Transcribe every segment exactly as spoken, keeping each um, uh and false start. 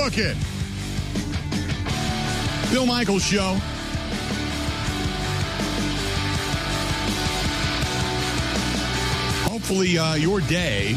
cooking. Bill Michaels Show. Hopefully uh, your day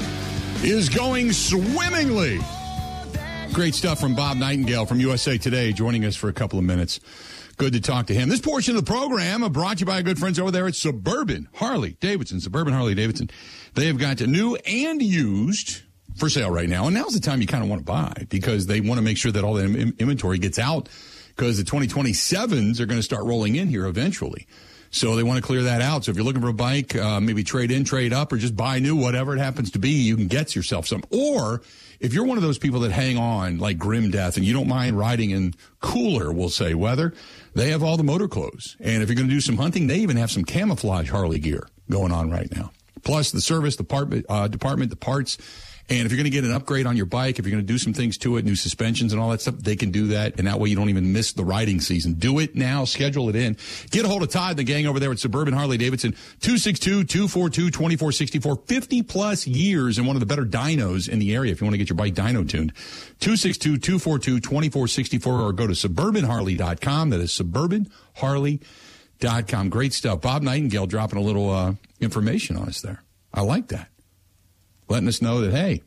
is going swimmingly. Great stuff from Bob Nightingale from U S A Today joining us for a couple of minutes. Good to talk to him. This portion of the program uh, brought to you by our good friends over there at Suburban Harley Davidson. Suburban Harley Davidson. They have got new and used for sale right now. And now's the time you kind of want to buy because they want to make sure that all the im- inventory gets out because the twenty twenty-sevens are going to start rolling in here eventually. So they want to clear that out. So if you're looking for a bike, uh, maybe trade in, trade up, or just buy new, whatever it happens to be, you can get yourself some. Or if you're one of those people that hang on like grim death and you don't mind riding in cooler, we'll say, weather, they have all the motor clothes. And if you're going to do some hunting, they even have some camouflage Harley gear going on right now. Plus the service department, uh, department, the parts. And if you're going to get an upgrade on your bike, if you're going to do some things to it, new suspensions and all that stuff, they can do that. And that way you don't even miss the riding season. Do it now. Schedule it in. Get a hold of Todd and the gang over there at Suburban Harley Davidson. two six two, two four two, two four six four. fifty plus years and one of the better dynos in the area if you want to get your bike dyno tuned. two six two, two four two, two four six four or go to suburban harley dot com. That is suburban harley dot com. Great stuff. Bob Nightingale dropping a little uh, information on us there. I like that. Letting us know that, hey,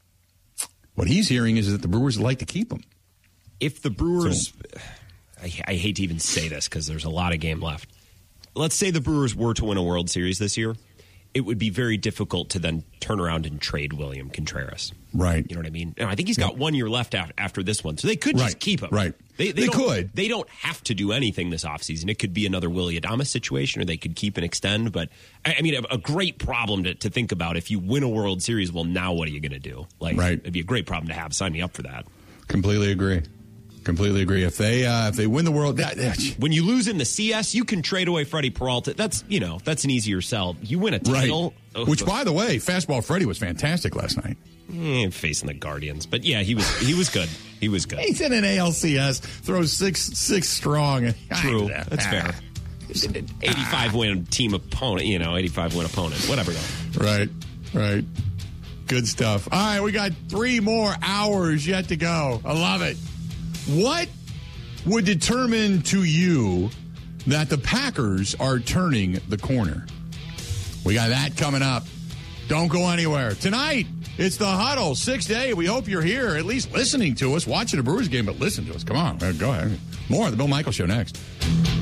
what he's hearing is that the Brewers would like to keep him. If the Brewers, so, I, I hate to even say this because there's a lot of game left. Let's say the Brewers were to win a World Series this year. It would be very difficult to then turn around and trade William Contreras. Right. You know what I mean? And I think he's got yep. one year left after, after this one, so they could just right. keep him. Right. They, they, they don't, could. They don't have to do anything this offseason. It could be another Willy Adames situation, or they could keep and extend. But, I, I mean, a, a great problem to, to think about. If you win a World Series, well, now what are you going to do? Like, right. It'd be a great problem to have. Sign me up for that. Completely agree. Completely agree. If they uh, if they win the World, that, that, when you lose in the C S, you can trade away Freddie Peralta. That's you know that's an easier sell. You win a title, right. Which, by the way, fastball Freddie was fantastic last night. Eh, facing the Guardians, but yeah, he was he was good. He was good. He's in an A L C S, throws six six strong. True, that's fair. eighty-five win team opponent, you know, eighty-five win opponent, whatever. Though. Right, right. Good stuff. All right, we got three more hours yet to go. I love it. What would determine to you that the Packers are turning the corner? We got that coming up. Don't go anywhere. Tonight, it's the Huddle, sixth day. We hope you're here, at least listening to us, watching a Brewers game, but listen to us. Come on, go ahead. More of the Bill Michaels Show next.